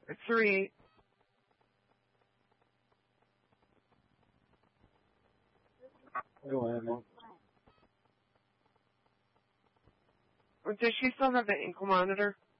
It's 3-8. Go ahead, man. Does she still have the ankle monitor?